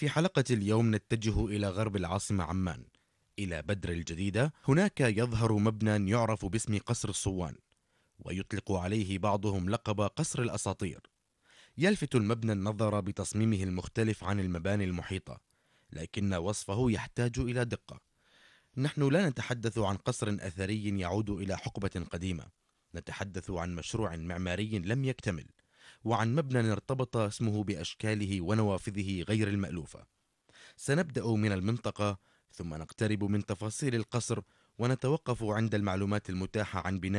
في حلقة اليوم نتجه إلى غرب العاصمة عمان، إلى بدر الجديدة. هناك يظهر مبنى يعرف باسم قصر الصوان، ويطلق عليه بعضهم لقب قصر الأساطير. يلفت المبنى النظر بتصميمه المختلف عن المباني المحيطة، لكن وصفه يحتاج إلى دقة. نحن لا نتحدث عن قصر أثري يعود إلى حقبة قديمة، نتحدث عن مشروع معماري لم يكتمل، وعن مبنى ارتبط اسمه بأشكاله ونوافذه غير المألوفة. سنبدأ من المنطقة، ثم نقترب من تفاصيل القصر، ونتوقف عند المعلومات المتاحة عن بناء